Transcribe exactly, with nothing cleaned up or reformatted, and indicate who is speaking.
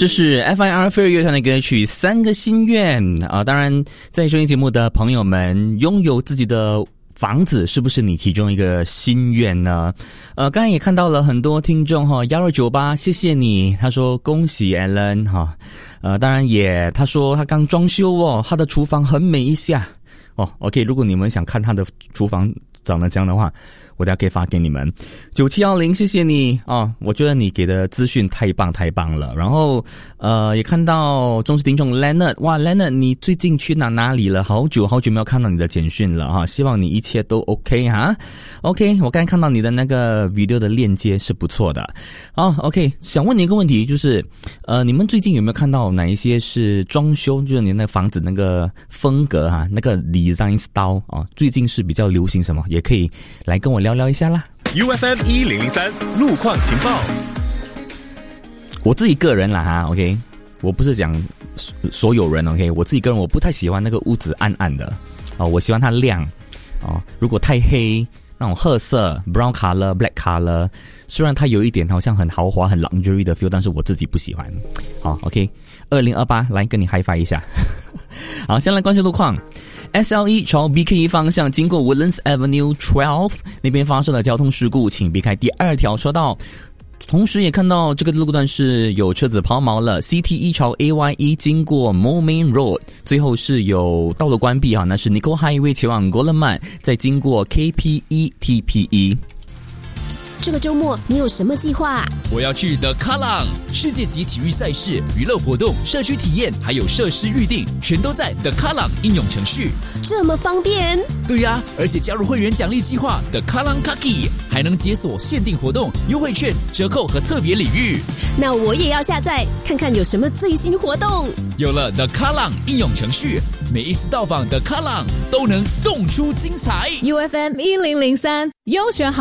Speaker 1: 这是 F I R 飞儿乐团的歌曲《三个心愿》啊。当然，在收听节目的朋友们，拥有自己的房子是不是你其中一个心愿呢？呃，刚才也看到了很多听众哈，幺二九八，谢谢你。他说恭喜 Alan 哈，呃，当然也他说他刚装修哦，他的厨房很美一下哦。OK， 如果你们想看他的厨房长得这样的话，我等下可以发给你们。九七一零，谢谢你哦，我觉得你给的资讯太棒太棒了。然后呃，也看到忠实听众 Leonard， 哇 Leonard， 你最近去哪哪里了？好久好久没有看到你的简讯了哈，希望你一切都 OK 哈。OK， 我刚才看到你的那个 video 的链接是不错的。好 OK， 想问你一个问题，就是呃，你们最近有没有看到哪一些是装修，就是你那房子那个风格哈，那个 design style 啊，最近是比较流行什么？也可以来跟我聊聊一下啦。
Speaker 2: U F M 一零零三路况情报。
Speaker 1: 我自己个人啦哈 ，OK， 我不是讲所有人 OK， 我自己个人我不太喜欢那个屋子暗暗的哦，我喜欢它亮哦。如果太黑，那种褐色 brown color、black color， 虽然它有一点好像很豪华、很 luxury 的 feel， 但是我自己不喜欢。好 ，OK， 二零二八来跟你 high five 一下。好，先来关心路况。S L E 朝 B K E 方向经过 Woodlands Avenue 十二那边发生了交通事故，请避开第二条车道。同时也看到这个路段是有车子抛锚了 ，C T 一朝 A Y E 经过 Moulmein Road， 最后是有道路关闭啊，那是 Nicole Highway 前往 Goleman， 再经过 K P E T P E。
Speaker 3: 这个周末你有什么计划？
Speaker 4: 我要去 The Kallang 世界级体育赛事、娱乐活动、社区体验，还有设施预定，全都在 The Kallang 应用程序。
Speaker 3: 这么方便？
Speaker 4: 对呀、啊，而且加入会员奖励计划 The Kallang Kaki， 还能解锁限定活动、优惠券、折扣和特别礼遇。
Speaker 3: 那我也要下载看看有什么最新活动。
Speaker 4: 有了 The Kallang 应用程序，每一次到访 The Kallang 都能动出精彩。
Speaker 5: U F M 一零零三优选好。